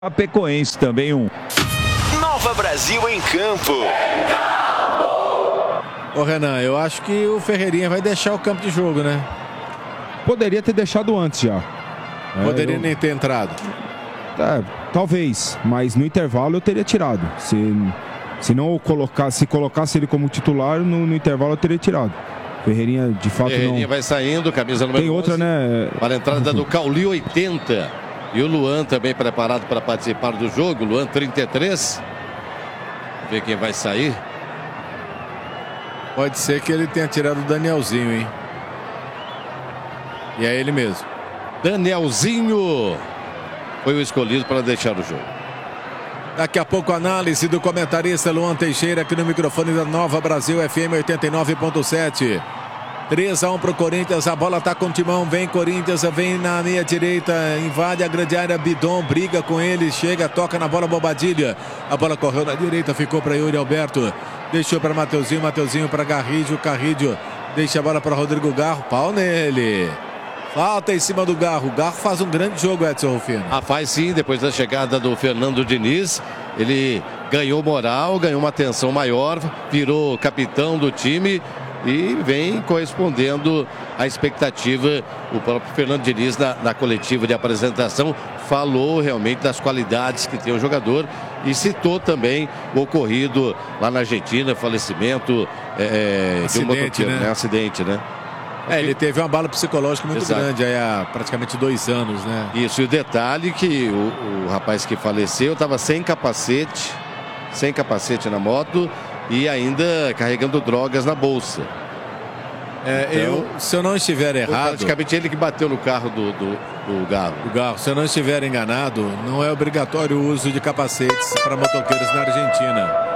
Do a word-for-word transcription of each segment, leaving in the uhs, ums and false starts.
Chapecoense também um. Nova Brasil em campo. Ô Renan, eu acho que o Ferreirinha vai deixar o campo de jogo, né? Poderia ter deixado antes já. Poderia é, eu... nem ter entrado. É, talvez, mas no intervalo eu teria tirado. Se, se não colocasse, se colocasse ele como titular, no, no intervalo eu teria tirado. Ferreirinha, de fato, Ferreirinha não... vai saindo, camisa número Tem outra, onze, né? Para a entrada do Cauli, oitenta. E o Luan também preparado para participar do jogo. Luan, trinta e três. Vamos ver quem vai sair. Pode ser que ele tenha tirado o Danielzinho, hein? E é ele mesmo. Danielzinho foi o escolhido para deixar o jogo. Daqui a pouco, análise do comentarista Luan Teixeira aqui no microfone da Nova Brasil F M oitenta e nove ponto sete. três a um para o Corinthians, a bola tá com o Timão, vem Corinthians, vem na meia direita, invade a grande área, Bidon, briga com ele, chega, toca na bola, Bobadilha. A bola correu na direita, ficou para Yuri Alberto, deixou para Mateuzinho, Mateuzinho para Garrido, Carridio, deixa a bola para Rodrigo Garro, pau nele. Falta em cima do Garro. O Garro faz um grande jogo, Edson Rufino. Ah, faz sim, depois da chegada do Fernando Diniz. Ele ganhou moral, ganhou uma atenção maior, virou capitão do time e vem correspondendo à expectativa. O próprio Fernando Diniz, na, na coletiva de apresentação, falou realmente das qualidades que tem o jogador e citou também o ocorrido lá na Argentina, falecimento é, de um motoqueiro, né? né? Acidente, né? É, ele teve uma bala psicológica muito Exato. grande aí há praticamente dois anos, né? Isso, e o detalhe que o, o rapaz que faleceu estava sem capacete, sem capacete na moto e ainda carregando drogas na bolsa. É, então, eu, se eu não estiver errado... Praticamente ele que bateu no carro do, do, do Garro. O Garro, se eu não estiver enganado, não é obrigatório o uso de capacetes para motoqueiros na Argentina.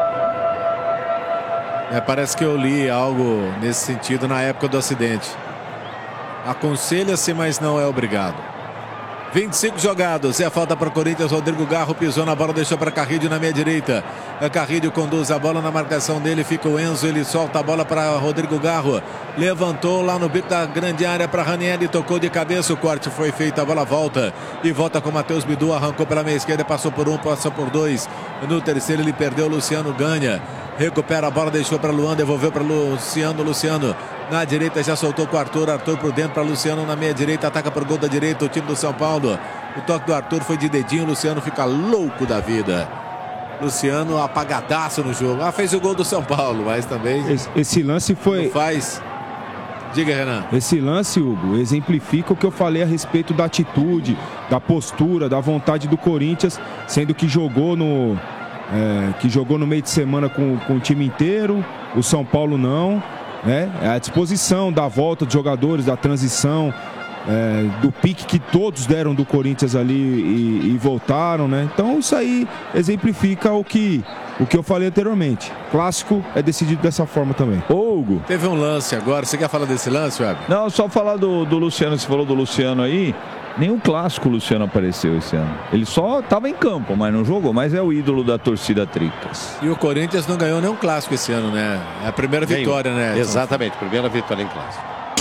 É, parece que eu li algo nesse sentido na época do acidente. Aconselha-se, mas não é obrigado. vinte e cinco jogados. É a falta para o Corinthians. Rodrigo Garro pisou na bola, deixou para Carridio na meia direita. Carridio conduz a bola na marcação dele. Fica o Enzo. Ele solta a bola para Rodrigo Garro. Levantou lá no bico da grande área para Ranieri. Tocou de cabeça. O corte foi feito. A bola volta. E volta com o Matheus Bidu. Arrancou pela meia esquerda. Passou por um, passou por dois. No terceiro ele perdeu. Luciano ganha. Recupera a bola, deixou para Luan, devolveu para Luciano, Luciano na direita, já soltou com o Arthur, Arthur por dentro para Luciano na meia direita, ataca para o gol da direita, o time do São Paulo. O toque do Arthur foi de dedinho, Luciano fica louco da vida. Luciano apagadaço no jogo. Ah, fez o gol do São Paulo, mas também... Esse, esse lance foi... Não faz... Diga, Renan. Esse lance, Hugo, exemplifica o que eu falei a respeito da atitude, da postura, da vontade do Corinthians, sendo que jogou no... É, que jogou no meio de semana com, com o time inteiro, o São Paulo não, né? A disposição da volta dos jogadores, da transição, é, do pique que todos deram do Corinthians ali e, e voltaram, né? Então isso aí exemplifica o que, o que eu falei anteriormente. Clássico é decidido dessa forma também. Ô, Hugo. Teve um lance agora, você quer falar desse lance, Web? Não, só falar do, do Luciano, você falou do Luciano aí. Nenhum clássico o Luciano apareceu esse ano. Ele só estava em campo, mas não jogou. Mas é o ídolo da torcida Tricas. E o Corinthians não ganhou nenhum clássico esse ano, né? É a primeira Nenhum. vitória, né? Exatamente, primeira vitória em clássico.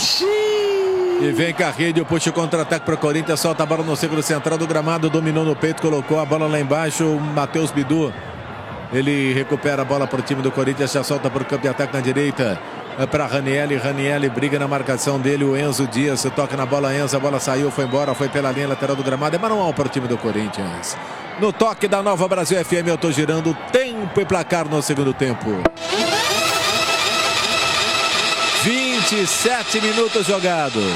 E vem Carrilho, puxa o contra-ataque para o Corinthians, solta a bola no círculo central do gramado, dominou no peito, colocou a bola lá embaixo, o Matheus Bidu. Ele recupera a bola para o time do Corinthians, já solta para o campo de ataque na direita. É para Ranieri, Ranieri briga na marcação dele, o Enzo Dias toca na bola, Enzo, a bola saiu, foi embora, foi pela linha lateral do gramado, é manual para o time do Corinthians. No toque da Nova Brasil F M, eu tô girando, tempo e placar no segundo tempo. vinte e sete minutos jogados.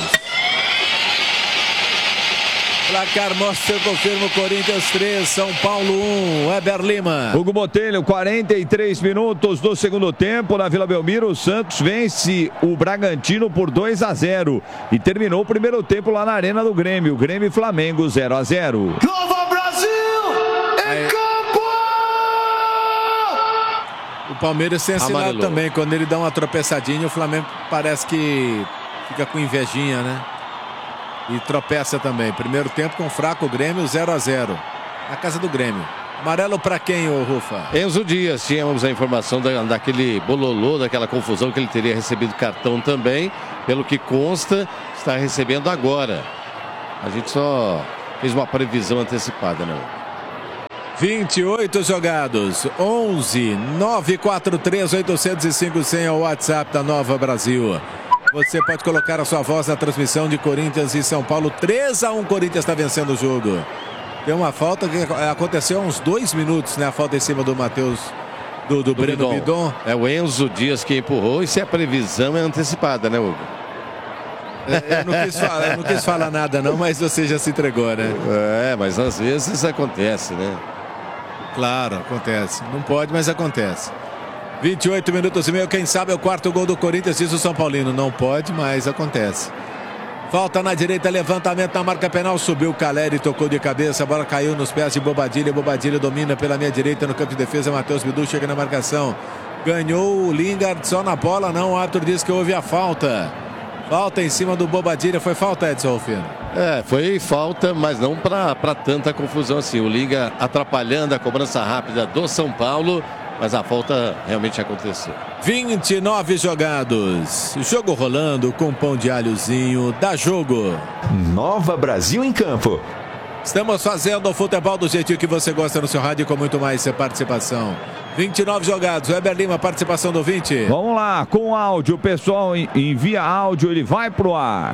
Placar mostra, eu confirmo, Corinthians três, São Paulo um, Weber Lima. Hugo Botelho, quarenta e três minutos do segundo tempo na Vila Belmiro. O Santos vence o Bragantino por dois a zero e terminou o primeiro tempo lá na Arena do Grêmio. Grêmio e Flamengo zero a zero. Nova Brasil em Aí. campo! O Palmeiras tem assinado Amarelou. também, quando ele dá uma tropeçadinha, o Flamengo parece que fica com invejinha, né? E tropeça também. Primeiro tempo com fraco Grêmio, zero a zero. Na casa do Grêmio. Amarelo para quem, ô Rufa? Enzo Dias, tínhamos a informação da, daquele bololô, daquela confusão que ele teria recebido cartão também. Pelo que consta, está recebendo agora. A gente só fez uma previsão antecipada, né? vinte e oito jogados, onze nove quatro três oito zero cinco zero é o WhatsApp da Nova Brasil. Você pode colocar a sua voz na transmissão de Corinthians e São Paulo. três a um, Corinthians está vencendo o jogo. Tem uma falta que aconteceu há uns dois minutos, né? A falta em cima do Matheus, do, do, do Breno Bidon. Bidon. É o Enzo Dias que empurrou, e se a previsão é antecipada, né, Hugo? Eu não, quis falar, eu não quis falar nada não, mas você já se entregou, né? É, mas às vezes isso acontece, né? Claro, acontece. Não pode, mas acontece. vinte e oito minutos e meio, quem sabe é o quarto gol do Corinthians, diz o São Paulino. Não pode, mas acontece. Falta na direita, levantamento na marca penal, subiu o Caleri, tocou de cabeça, a bola caiu nos pés de Bobadilha. Bobadilha domina pela minha direita no campo de defesa, Matheus Bidu chega na marcação. Ganhou o Lingard só na bola, não, o árbitro diz que houve a falta. Falta em cima do Bobadilha, foi falta, Edson Rufino? É, foi falta, mas não para tanta confusão assim. O Liga atrapalhando a cobrança rápida do São Paulo, mas a falta realmente aconteceu. vinte e nove jogados, jogo rolando com pão de alhozinho, dá jogo. Nova Brasil em campo. Estamos fazendo o futebol do jeitinho que você gosta no seu rádio, com muito mais participação. vinte e nove jogados, Weber Lima, participação do vinte. Vamos lá, com áudio, o pessoal envia áudio, ele vai pro ar.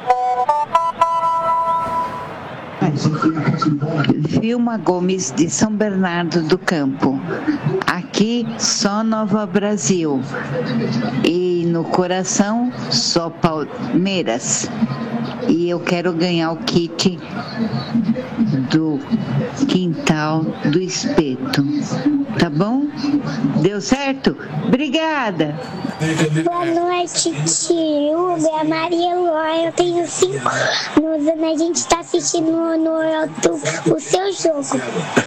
Vilma Gomes, de São Bernardo do Campo. Aqui só Nova Brasil. E no coração só Palmeiras. E eu quero ganhar o kit do quintal do espeto. Tá bom? Deu certo? Obrigada! Boa noite, tio. É a Maria Ló. Eu tenho cinco anos. A gente tá assistindo no YouTube o seu jogo.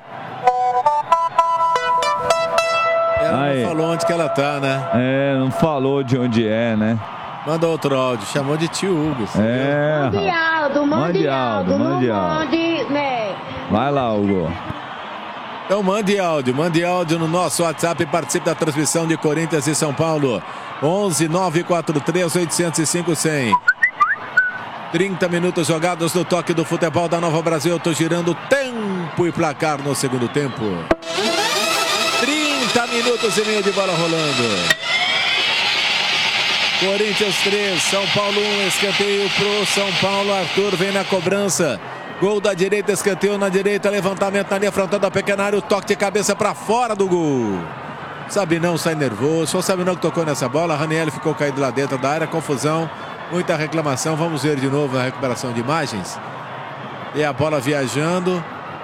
Ela Aí. não falou onde que ela tá, né? É, não falou de onde é, né? Manda outro áudio, chamou de tio Hugo. É, Mande Aldo, mande áudio, mande áudio. né? Vai lá, Hugo. Então mande áudio, mande áudio no nosso WhatsApp e participe da transmissão de Corinthians e São Paulo. onze nove quatro três oito zero cinco zero zero. trinta minutos jogados no toque do futebol da Nova Brasil. Eu tô girando tempo e placar no segundo tempo. trinta minutos e meio de bola rolando. Corinthians três, São Paulo um, escanteio pro São Paulo. Arthur vem na cobrança. Gol da direita, escanteio na direita, levantamento na linha frontal da pequena área, o toque de cabeça para fora do gol. Sabinão sai nervoso, foi o Sabinão que tocou nessa bola, Raniel ficou caído lá dentro da área, confusão, muita reclamação. Vamos ver de novo a recuperação de imagens. E a bola viajando.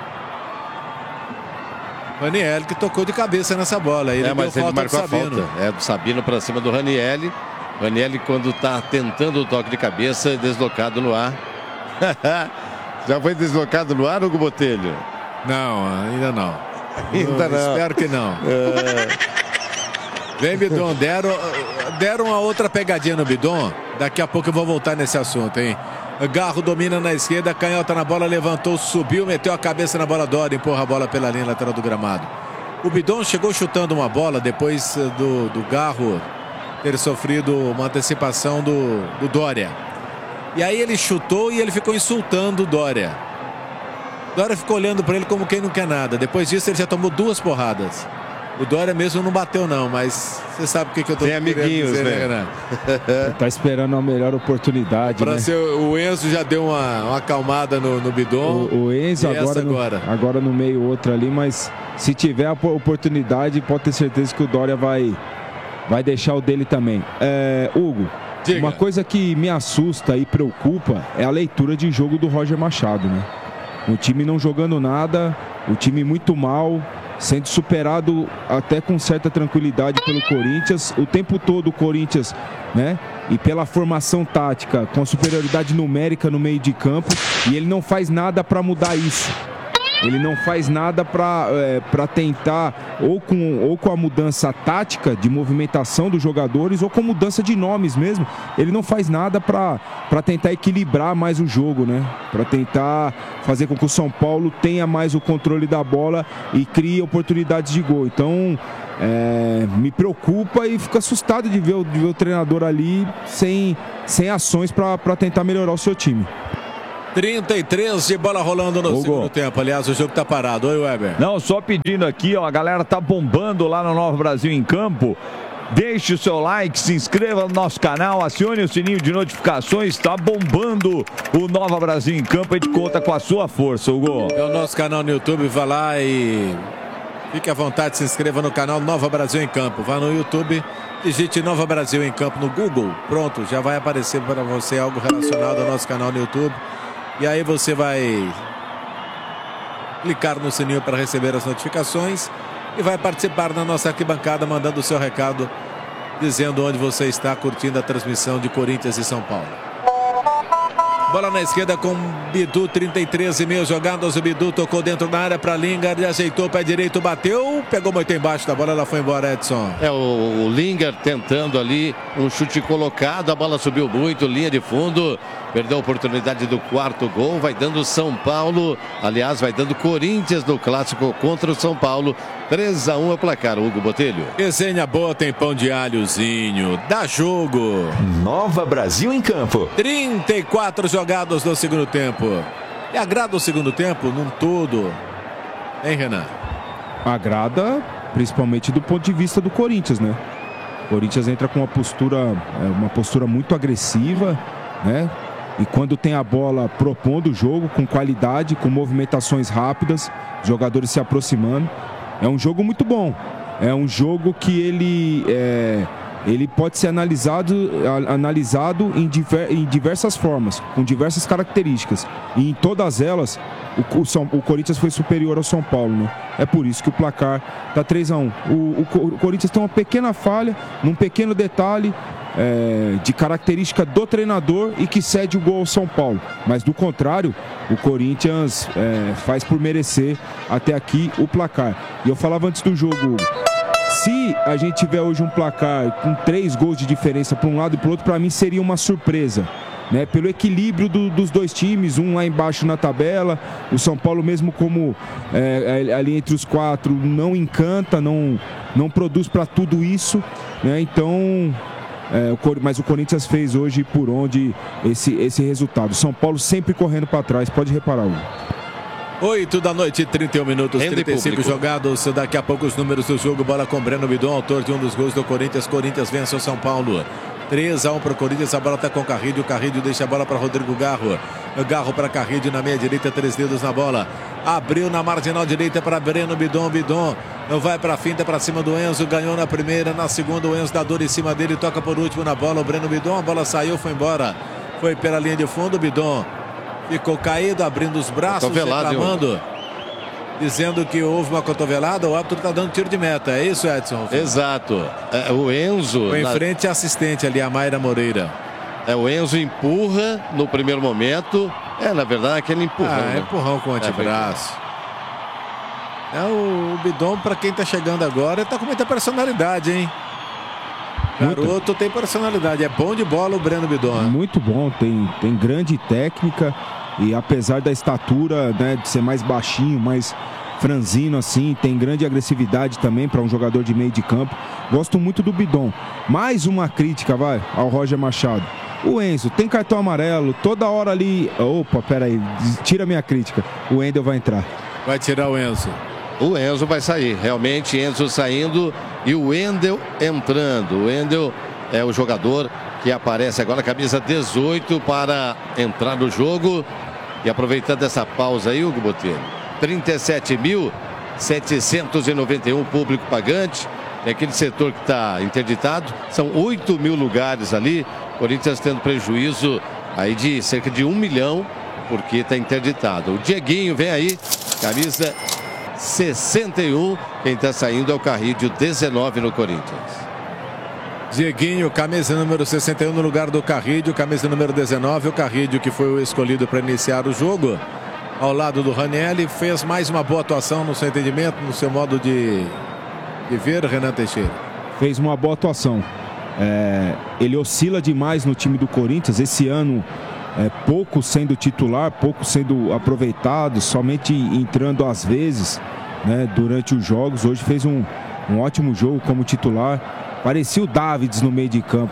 Raniel que tocou de cabeça nessa bola. Ele é, mas deu ele falta marcou do a Sabino. falta. É do Sabino para cima do Raniel. Raniel, quando está tentando o toque de cabeça, deslocado no ar. Já foi deslocado no ar, Hugo Botelho? Não, ainda não. Ainda não. Espero que não. É... Vem, Bidon. Deram, deram uma outra pegadinha no Bidon. Daqui a pouco eu vou voltar nesse assunto, hein? Garro domina na esquerda, canhota na bola, levantou, subiu, meteu a cabeça na bola, Dória empurra a bola pela linha lateral do gramado. O Bidon chegou chutando uma bola depois do, do Garro ter sofrido uma antecipação do, do Dória. E aí ele chutou e ele ficou insultando o Dória. Dória ficou olhando para ele como quem não quer nada. Depois disso ele já tomou duas porradas. O Dória mesmo não bateu não, mas você sabe o que, que eu tô Tem amiguinhos, dizer, né? Renan? Tá esperando a melhor oportunidade, Pra né? ser, o Enzo já deu uma, uma acalmada no, no Bidon. O, o Enzo E agora essa no, agora? agora no meio outro ali, mas se tiver a oportunidade, pode ter certeza que o Dória vai, vai deixar o dele também. É, Hugo, Diga. uma coisa que me assusta e preocupa é a leitura de jogo do Roger Machado, né? O time não jogando nada, o time muito mal, sendo superado até com certa tranquilidade pelo Corinthians. O tempo todo o Corinthians, né? E pela formação tática, com superioridade numérica no meio de campo, e ele não faz nada para mudar isso. Ele não faz nada para é, para tentar, ou com, ou com a mudança tática de movimentação dos jogadores, ou com mudança de nomes mesmo. Ele não faz nada para tentar equilibrar mais o jogo, né? Para tentar fazer com que o São Paulo tenha mais o controle da bola e crie oportunidades de gol. Então, é, me preocupa e fico assustado de ver, de ver o treinador ali sem, sem ações para tentar melhorar o seu time. trinta e três de bola rolando no Hugo. segundo tempo. Aliás, o jogo tá parado. Oi, Weber. Não, só pedindo aqui, ó, a galera tá bombando lá no Nova Brasil em Campo. Deixe o seu like, se inscreva no nosso canal, acione o sininho de notificações. Tá bombando o Nova Brasil em Campo. A gente conta com a sua força, Hugo. É o nosso canal no YouTube, vá lá e fique à vontade, se inscreva no canal Nova Brasil em Campo. Vá no YouTube, digite Nova Brasil em Campo no Google. Pronto, já vai aparecer para você algo relacionado ao nosso canal no YouTube. E aí você vai clicar no sininho para receber as notificações e vai participar na nossa arquibancada, mandando o seu recado, dizendo onde você está curtindo a transmissão de Corinthians e São Paulo. Bola na esquerda com Bidu, trinta e três e meio jogadas. O Bidu tocou dentro da área para Lingard, ajeitou o pé direito, bateu, pegou muito embaixo da bola, ela foi embora, Edson. É o, o Lingard tentando ali um chute colocado, a bola subiu muito, linha de fundo, perdeu a oportunidade do quarto gol, vai dando São Paulo, aliás, vai dando Corinthians no clássico contra o São Paulo. três a um é o placar, Hugo Botelho. Resenha boa, tem pão de alhozinho, dá jogo. Nova Brasil em Campo. trinta e quatro jogados no segundo tempo. E agrada o segundo tempo num todo, hein, Renan? Agrada, principalmente do ponto de vista do Corinthians, né? O Corinthians entra com uma postura, uma postura muito agressiva, né? E quando tem a bola, propondo o jogo com qualidade, com movimentações rápidas, jogadores se aproximando. É um jogo muito bom. É um jogo que ele, é, ele pode ser analisado, analisado em, diver, em diversas formas, com diversas características. E em todas elas, o, o, São, o Corinthians foi superior ao São Paulo, né? É por isso que o placar está três a um. O, o, o Corinthians tem uma pequena falha, num pequeno detalhe, É, de característica do treinador e que cede o gol ao São Paulo. Mas do contrário, o Corinthians é, faz por merecer até aqui o placar. E eu falava antes do jogo, Hugo, se a gente tiver hoje um placar com três gols de diferença para um lado e para o outro, para mim seria uma surpresa, né? Pelo equilíbrio do, dos dois times, um lá embaixo na tabela, o São Paulo mesmo como é, ali entre os quatro não encanta, não, não produz para tudo isso, né? Então É, o, mas o Corinthians fez hoje por onde esse, esse resultado. São Paulo sempre correndo para trás, pode reparar. oito da noite, trinta e um minutos, Rende trinta e cinco público. jogados. Daqui a pouco os números do jogo. Bola com Breno Bidon, autor de um dos gols do Corinthians. Corinthians vence o São Paulo. três a um para o Corinthians. A bola está com o Carrilho. O Carrilho deixa a bola para Rodrigo Garro. Garro para Carrilho na meia direita, três dedos na bola. Abriu na marginal direita para Breno Bidon. Bidon vai para a finta, para cima do Enzo. Ganhou na primeira, na segunda o Enzo dá dor em cima dele. Toca por último na bola o Breno Bidon. A bola saiu, foi embora. Foi pela linha de fundo. O Bidon ficou caído, abrindo os braços, reclamando, dizendo que houve uma cotovelada. O árbitro está dando tiro de meta. É isso, Edson? Exato. É, o Enzo... Foi em na... frente à assistente ali, a Mayra Moreira. É, o Enzo empurra no primeiro momento. É, na verdade, aquele empurrão. Ah, é né? empurrão com o antebraço. É, o, o Bidon, para quem tá chegando agora, ele tá com muita personalidade, hein? Garoto muito. Tem personalidade. É bom de bola o Breno Bidon. Né? Muito bom, tem, tem grande técnica. E apesar da estatura, né, de ser mais baixinho, mais franzino assim, tem grande agressividade também para um jogador de meio de campo. Gosto muito do Bidon. Mais uma crítica, vai, ao Roger Machado. O Enzo tem cartão amarelo, toda hora ali... Opa, peraí, tira minha crítica. O Wendel vai entrar. Vai tirar o Enzo. O Enzo vai sair, realmente, Enzo saindo e o Wendel entrando. O Wendel é o jogador que aparece agora, camisa dezoito, para entrar no jogo. E aproveitando essa pausa aí, Hugo Botelho, trinta e sete mil setecentos e noventa e um público pagante. É aquele setor que está interditado. São oito mil lugares ali. Corinthians tendo prejuízo aí de cerca de um milhão, porque está interditado. O Dieguinho vem aí, camisa sessenta e um. Quem está saindo é o Carrilho, dezenove no Corinthians. Dieguinho, camisa número sessenta e um no lugar do Carrilho, camisa número dezenove. O Carrilho, que foi o escolhido para iniciar o jogo, ao lado do Ranieri, fez mais uma boa atuação no seu entendimento, no seu modo de, de ver, Renan Teixeira. Fez uma boa atuação. É, ele oscila demais no time do Corinthians. Esse ano, é, pouco sendo titular, pouco sendo aproveitado, somente entrando às vezes, né, durante os jogos. Hoje fez um, um ótimo jogo como titular. Parecia o Davids no meio de campo, né?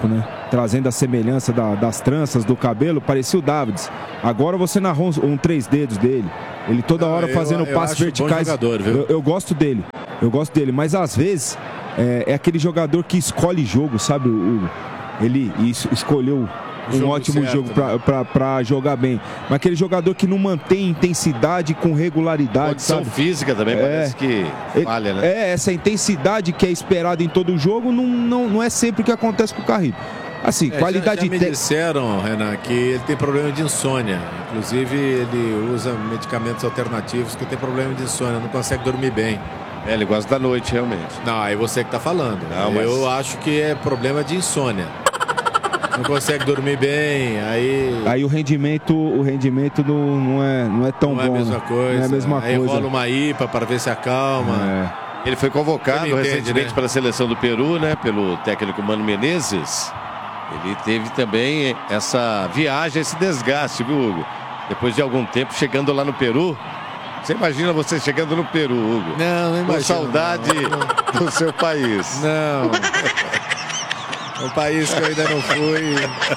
trazendo a semelhança da, das tranças, do cabelo, parecia o Davids. Agora você narrou um, um três dedos dele. Ele toda hora eu, fazendo eu passes verticais. Jogador, viu? Eu, eu gosto dele, eu gosto dele, mas às vezes é, é aquele jogador que escolhe jogo, sabe? O, ele isso, escolheu um jogo ótimo certo, jogo para jogar bem. Mas aquele jogador que não mantém intensidade com regularidade. Condição sabe? física também é, parece que falha, né? É, essa intensidade que é esperada em todo jogo não, não, não é sempre o que acontece com o Carrillo. Assim, é, qualidade já, já me te... disseram, Renan, que ele tem problema de insônia. Inclusive, ele usa medicamentos alternativos que tem problema de insônia, não consegue dormir bem. É, ele gosta da noite, realmente. Não, é você que tá falando. Não, mas... Eu acho que é problema de insônia. Não consegue dormir bem, aí... Aí o rendimento, o rendimento não, não, é, não é tão não bom. Não é a mesma coisa. Não é a mesma aí coisa. rola uma I P A para ver se acalma. É. Ele foi convocado entende, recentemente né? para a seleção do Peru, né? Pelo técnico Mano Menezes. Ele teve também essa viagem, esse desgaste, viu, Hugo? Depois de algum tempo chegando lá no Peru. Você imagina você chegando no Peru, Hugo? Não, não imagino. Com saudade não. do seu país. Não. Um país que eu ainda não fui.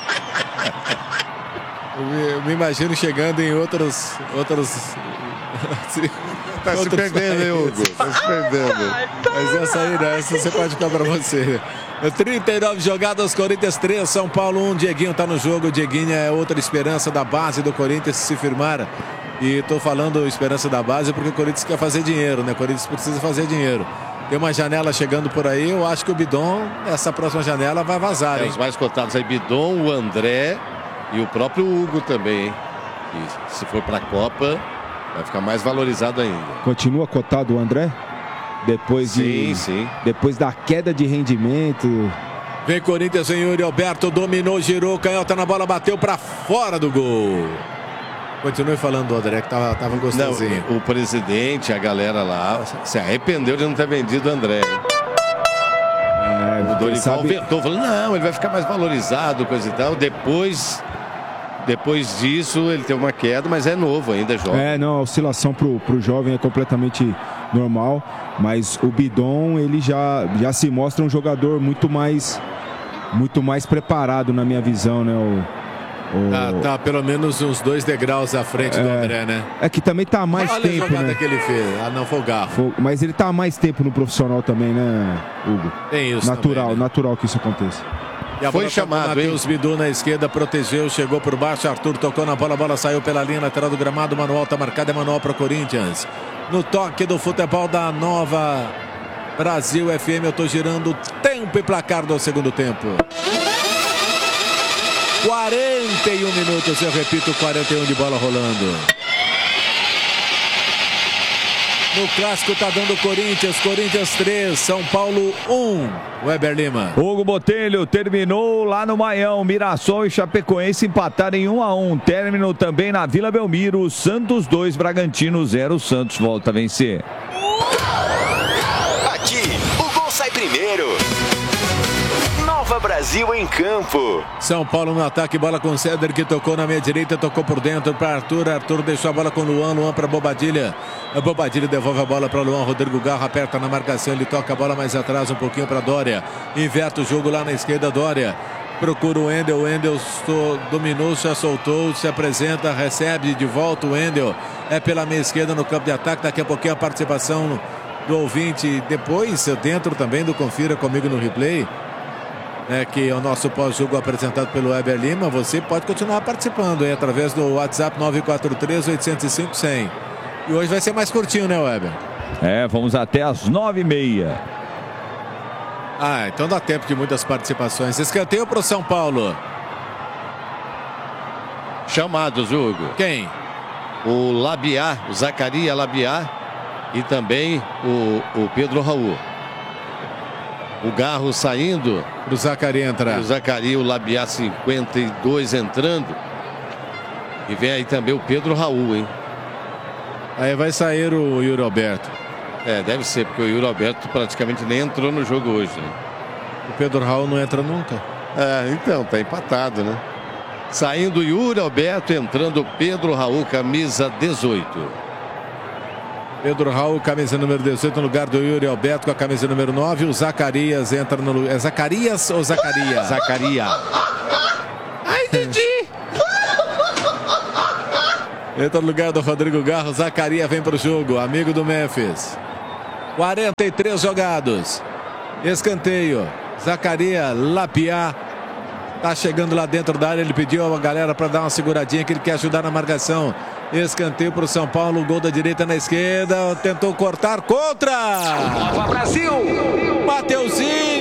Eu me, eu me imagino chegando em outros. outros Tá se perdendo, hein, Hugo? Tá se perdendo. Mas essa aí, né? Essa você pode ficar pra você. trinta e nove jogadas, Corinthians três, São Paulo um. Dieguinho tá no jogo. Dieguinho é outra esperança da base do Corinthians se firmar. E tô falando esperança da base porque o Corinthians quer fazer dinheiro, né? O Corinthians precisa fazer dinheiro. Tem uma janela chegando por aí. Eu acho que o Bidon, essa próxima janela, vai vazar, É, hein? os mais cotados aí, Bidon, o André e o próprio Hugo também, hein? E se for pra Copa, vai ficar mais valorizado ainda. Continua cotado o André? Depois sim, de, sim. Depois da queda de rendimento. Vem Corinthians, em Yuri Alberto, dominou, girou, canhota na bola, bateu pra fora do gol. Continue falando do André, que tava, tava gostosinho. Não, o presidente, a galera lá, se arrependeu de não ter vendido o André. É, o Dorival sabe... ventou, falando, não, ele vai ficar mais valorizado, coisa e tal. Depois, depois disso, ele teve uma queda, mas é novo ainda, é jovem. É, não, a oscilação pro, pro jovem é completamente normal, mas o Bidon, ele já, já se mostra um jogador muito mais, muito mais preparado, na minha visão, né? O, o... Tá, tá pelo menos uns dois degraus à frente é, do André, né? É que também tá há mais Olha tempo, a jogada né? que ele fez. Ah, não, foi o garfo. Mas ele tá há mais tempo no profissional também, né, Hugo? Tem isso Natural, também, né? natural que isso aconteça. E a Foi bola chamado, tá Matheus Bidu na esquerda, protegeu, chegou por baixo, Arthur tocou na bola, a bola saiu pela linha lateral do gramado, manual tá marcado, é manual para o Corinthians. No toque do futebol da Nova Brasil F M, eu tô girando tempo e placar do segundo tempo. quarenta e um minutos, eu repito, quarenta e um de bola rolando. No clássico tá dando Corinthians, Corinthians três, São Paulo um. Weber Lima. Hugo Botelho terminou lá no Maião. Mirassol e Chapecoense empataram em um a um. Término também na Vila Belmiro. Santos dois, Bragantino zero. Santos volta a vencer. Aqui, o gol sai primeiro. Nova Brasil em campo. São Paulo no ataque, bola com o Céder que tocou na meia direita, tocou por dentro para Arthur. Arthur deixou a bola com o Luan, Luan para Bobadilha. A Bobadilha devolve a bola para Luan. Rodrigo Garro aperta na marcação, ele toca a bola mais atrás um pouquinho para Dória. Inverte o jogo lá na esquerda, Dória. Procura o Wendel, o Wendel dominou, já soltou, se apresenta, recebe de volta o Wendel. É pela meia esquerda no campo de ataque, daqui a pouquinho a participação do ouvinte. Depois, dentro também do Confira Comigo no Replay. É que é o nosso pós-jogo apresentado pelo Weber Lima. Você pode continuar participando aí através do WhatsApp nove quatro três, oito zero cinco, cem. E hoje vai ser mais curtinho, né, Weber? É, vamos até às nove e meia. Ah, então dá tempo de muitas participações. Escanteio para o São Paulo. Chamados, Hugo. Quem? O Labiá, o Zacaria Labiá e também o, o Pedro Raul. O Garro saindo. O Zacaria entrar. O Zacaria, o Labiá cinquenta e dois entrando. E vem aí também o Pedro Raul, hein? Aí vai sair o Yuri Alberto. É, deve ser, porque o Yuri Alberto praticamente nem entrou no jogo hoje, né? O Pedro Raul não entra nunca. É, então, tá empatado, né? Saindo o Yuri Alberto, entrando o Pedro Raul, camisa dezoito. Pedro Raul, camisa número dezoito, no lugar do Yuri Alberto com a camisa número nove. O Zacarias entra no lugar. É Zacarias ou Zacarias? Zacarias. Ai, Didi! Entra no lugar do Rodrigo Garro. Zacarias vem para o jogo. Amigo do Memphis. quarenta e três jogados. Escanteio. Zacarias Lapiá. Tá chegando lá dentro da área. Ele pediu a galera para dar uma seguradinha, que ele quer ajudar na marcação. Escanteio para o São Paulo. Gol da direita na esquerda. Tentou cortar contra. Nova Brasil. Mateuzinho.